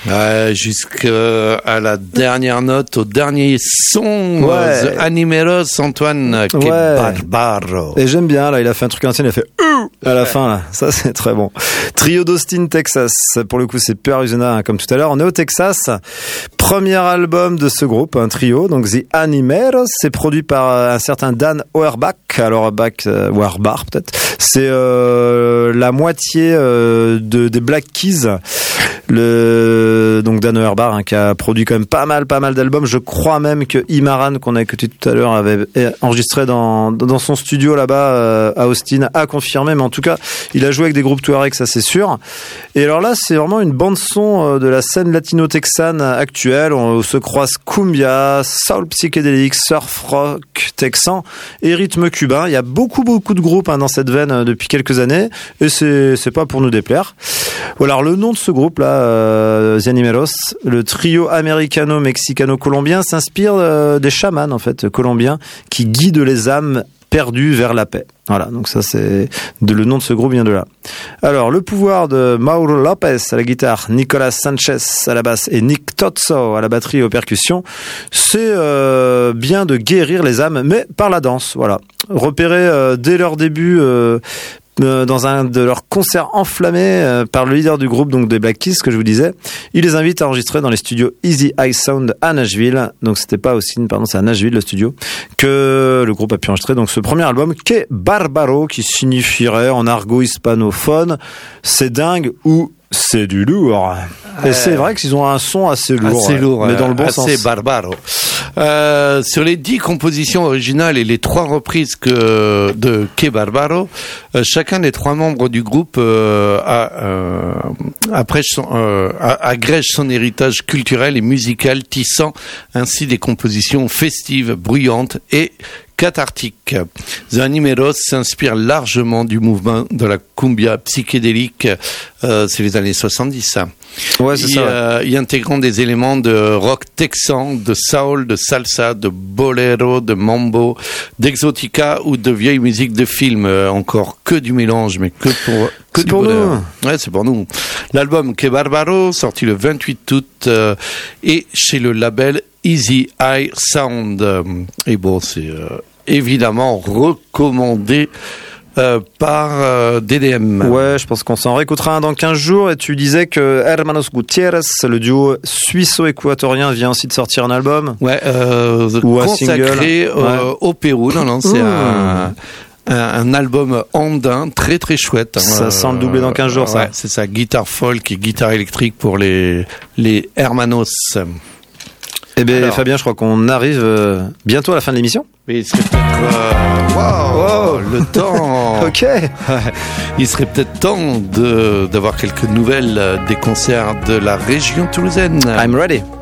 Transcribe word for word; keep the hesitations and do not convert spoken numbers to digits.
Ouais, jusqu'à la dernière note, au dernier son, ouais. The Animeros, Antoine, qui ouais. barbaro. Et j'aime bien, là, il a fait un truc ancien, il a fait euh à la fin, là. Ça, c'est très bon. Trio d'Austin, Texas. Pour le coup, c'est peu Arizona, hein, comme tout à l'heure. On est au Texas. Premier album de ce groupe, un trio, donc The Animeros. C'est produit par un certain Dan Auerbach. Alors, Bach, euh, Auerbach, peut-être. C'est euh, la moitié euh, de, des Black Keys. Le, donc Dan Auerbach, hein, qui a produit quand même pas mal, pas mal d'albums. Je crois même que Imaran, qu'on a écouté tout à l'heure, avait enregistré dans, dans son studio là-bas, euh, à Austin, a confirmé. Mais en tout cas, il a joué avec des groupes Touareg, ça c'est sûr. Et alors là, c'est vraiment une bande-son de la scène latino-texane actuelle. On se croise cumbia, soul psychédélique, surf rock texan et rythme cubain. Il y a beaucoup, beaucoup de groupes, hein, dans cette veine depuis quelques années. Et c'est, c'est pas pour nous déplaire. Voilà, alors le nom de ce groupe là, euh, The Animeros, le trio américano-mexicano-colombien, s'inspire euh, des chamans en fait colombiens qui guident les âmes perdues vers la paix. Voilà, donc ça c'est de, le nom de ce groupe vient de là. Alors le pouvoir de Mauro Lopez à la guitare, Nicolas Sanchez à la basse et Nick Tozzo à la batterie et aux percussions, c'est euh, bien de guérir les âmes, mais par la danse. Voilà, repéré euh, dès leur début. Euh, dans un de leurs concerts enflammés euh, par le leader du groupe, donc des Black Keys, que je vous disais. Il les invite à enregistrer dans les studios Easy Eye Sound à Nashville. Donc c'était pas aussi, pardon, c'est à Nashville le studio que le groupe a pu enregistrer. Donc ce premier album, Que Barbaro, qui signifierait en argot hispanophone, c'est dingue ou c'est du lourd. Et euh, c'est vrai qu'ils ont un son assez lourd, assez lourd, mais dans le bon assez sens. Assez barbaro. Euh, sur les dix compositions originales et les trois reprises que de Que Barbaro, euh, chacun des trois membres du groupe euh, a, euh, aprège son, euh, agrège son héritage culturel et musical, tissant ainsi des compositions festives, bruyantes et cathartique. The Animeros s'inspire largement du mouvement de la cumbia psychédélique, euh, c'est les années soixante-dix. Ouais, c'est y, ça. Euh, y intégrant des éléments de rock texan, de soul, de salsa, de bolero, de mambo, d'exotica ou de vieille musique de film. Euh, encore que du mélange, mais que pour que c'est du pour bonheur. nous. Ouais, c'est pour nous. L'album Que Barbaro, sorti le vingt-huit août, euh, est chez le label Easy Eye Sound. Et bon, c'est euh, évidemment recommandé euh, par euh, D D M. Ouais, je pense qu'on s'en réécoutera un dans quinze jours. Et tu disais que Hermanos Gutiérrez, le duo suisse-équatorien, vient aussi de sortir un album. Ouais, euh, ou un consacré single. Euh, ouais. au Pérou. Non, non, c'est mmh. un... Un, un album andin très très chouette. Ça euh, sent le doubler dans quinze jours, ça. Ouais, c'est ça, guitare folk et guitare électrique pour les, les Hermanos. Eh bien, Fabien, je crois qu'on arrive euh, bientôt à la fin de l'émission. Mais il serait peut-être... Euh, wow, wow, le temps. Ok. Il serait peut-être temps de, d'avoir quelques nouvelles des concerts de la région toulousaine. I'm ready.